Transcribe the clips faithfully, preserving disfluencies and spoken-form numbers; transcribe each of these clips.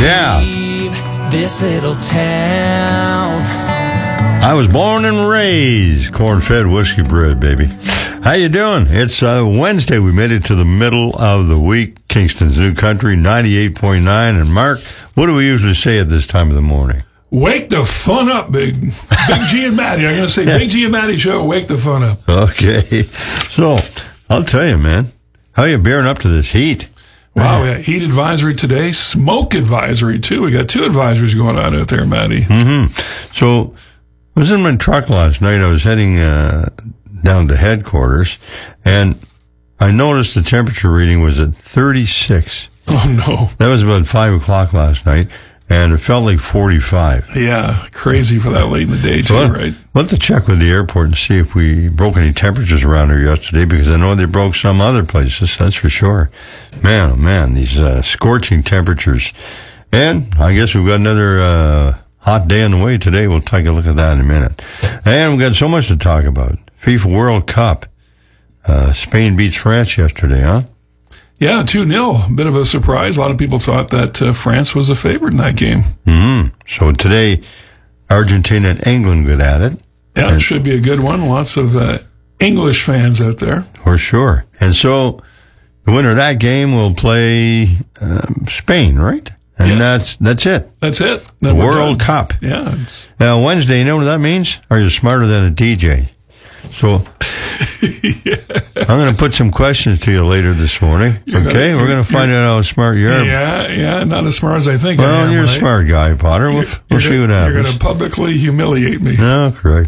Yeah. This little town. I was born and raised corn-fed whiskey bread, baby. How you doing? It's uh, Wednesday. We made it to the middle of the week. Kingston's New Country, ninety-eight point nine. And Mark, what do we usually say at this time of the morning? Wake the fun up, Big Big G and Maddie. I'm going to say Big G and Maddie show, wake the fun up. Okay. So, I'll tell you, man. How you bearing up to this heat? Wow, yeah, heat advisory today, smoke advisory, too. We got two advisories going on out there, Maddie. Mm-hmm. So, I was in my truck last night. I was heading uh, down to headquarters, and I noticed the temperature reading was at thirty-six. Oh, no. That was about five o'clock last night, and it felt like forty-five. Yeah, crazy for that late in the day, too, Well, right? We'll have to check with the airport and see if we broke any temperatures around here yesterday, because I know they broke some other places, that's for sure. Man, oh man, these uh, scorching temperatures. And I guess we've got another uh, hot day on the way today. We'll take a look at that in a minute. And we've got so much to talk about. FIFA World Cup. Uh, Spain beats France yesterday, huh? Yeah, two nil. Bit of a surprise. A lot of people thought that uh, France was a favorite in that game. Mm-hmm. So today, Argentina and England good at it. Yeah, and it should be a good one. Lots of uh, English fans out there. For sure. And so the winner of that game will play um, Spain, right? And yeah. that's that's it. That's it. The Then World Cup. Yeah. Now, Wednesday, you know what that means? Are you smarter than a D J? So yeah. I'm going to put some questions to you later this morning. You're okay? gonna, We're going to find out how smart you are. Yeah, yeah. Not as smart as I think well, I am. you're right? a smart guy, Potter. We'll, You're, we'll you're see gonna, what happens. You're going to publicly humiliate me. No, correct.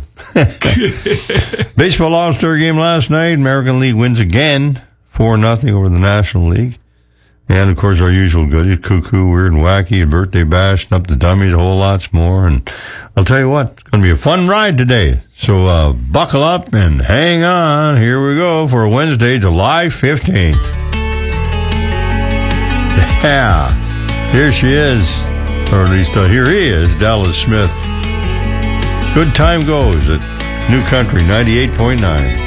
Baseball All-Star game last night. American League wins again, four nothing over the National League. And, of course, our usual goodies, Cuckoo, Weird and Wacky, a birthday bash, Up the Dummies, a whole lots more. And I'll tell you what, it's going to be a fun ride today. So uh, buckle up and hang on. Here we go for Wednesday, July fifteenth. Yeah, here she is. Or at least uh, here he is, Dallas Smith. Good time goes at New Country ninety-eight point nine.